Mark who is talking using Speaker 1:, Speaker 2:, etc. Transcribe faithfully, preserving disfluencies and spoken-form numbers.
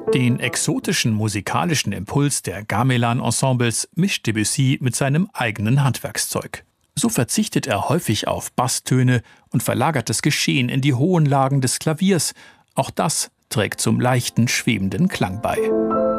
Speaker 1: Den exotischen musikalischen Impuls der Gamelan-Ensembles mischt Debussy mit seinem eigenen Handwerkszeug. So verzichtet er häufig auf Basstöne und verlagert das Geschehen in die hohen Lagen des Klaviers. Auch das trägt zum leichten, schwebenden Klang bei.